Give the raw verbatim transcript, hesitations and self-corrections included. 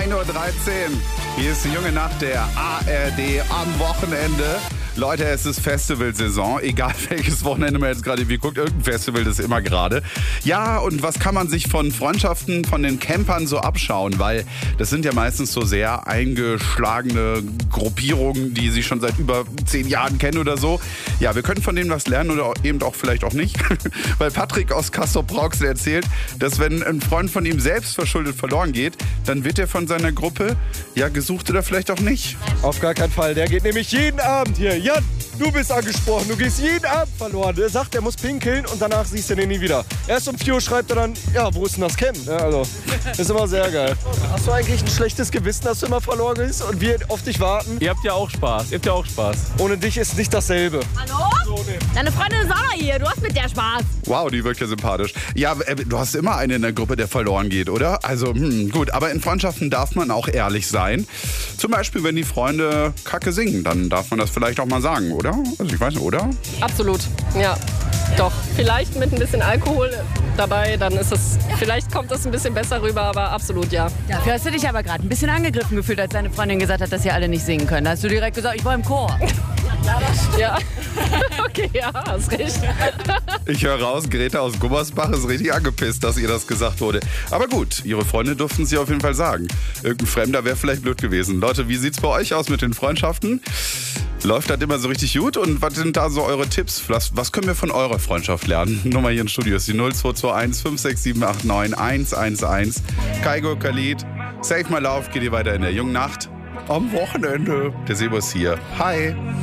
ein Uhr dreizehn. Hier ist die junge Nacht der A R D am Wochenende. Leute, es ist Festivalsaison. Egal welches Wochenende man jetzt gerade wie guckt, irgendein Festival ist immer gerade. Ja, und was kann man sich von Freundschaften von den Campern so abschauen? Weil das sind ja meistens so sehr eingeschlagene Gruppierungen, die sich schon seit über zehn Jahren kennen oder so. Ja, wir können von denen was lernen oder eben auch vielleicht auch nicht. Weil Patrick aus Castrop-Rauxel erzählt, dass wenn ein Freund von ihm selbst verschuldet verloren geht, dann wird er von seiner Gruppe ja gesucht oder vielleicht auch nicht. Auf gar keinen Fall. Der geht nämlich jeden Abend hier. Jan, du bist angesprochen. Du gehst jeden Abend verloren. Der sagt, er muss pinkeln und danach siehst du den nie wieder. Erst um vier Uhr schreibt er dann, ja, wo ist denn das Camp? Ja, also, ist immer sehr geil. Hast du eigentlich ein schlechtes Gewissen, dass du immer verloren bist und wir auf dich warten? Ihr habt ja auch Spaß. Ihr habt ja auch Spaß. Ohne dich ist nicht dasselbe. Hallo? So, nee. Deine Freundin ist auch noch hier. Du hast mit der Spaß. Wow, die wirkt ja sympathisch. Ja, äh, du hast immer einen in der Gruppe, der verloren geht, oder? Also, hm, gut. Aber in Freundschaften darf man auch ehrlich sein. Zum Beispiel, wenn die Freunde Kacke singen, dann darf man das vielleicht auch mal sagen, oder? Also ich weiß nicht, oder? Absolut, ja. Doch, vielleicht mit ein bisschen Alkohol dabei, dann ist es, vielleicht kommt es ein bisschen besser rüber, aber absolut ja. Dafür hast du dich aber gerade ein bisschen angegriffen gefühlt, als deine Freundin gesagt hat, dass sie alle nicht singen können. Da hast du direkt gesagt, ich war im Chor. Ja, okay, ja, hast recht. Ich höre raus, Greta aus Gummersbach ist richtig angepisst, dass ihr das gesagt wurde. Aber gut, ihre Freunde durften es ihr auf jeden Fall sagen. Irgendein Fremder wäre vielleicht blöd gewesen. Leute, wie sieht's bei euch aus mit den Freundschaften? Läuft das immer so richtig gut? Und was sind da so eure Tipps? Was, was können wir von eurer Freundschaft lernen? Nummer hier im Studio ist die null zwei zwei eins fünf sechs sieben acht neun eins eins eins. Kaigo, Khalid, Save My Love, geht ihr weiter in der jungen Nacht am Wochenende. Der Sebo ist hier. Hi.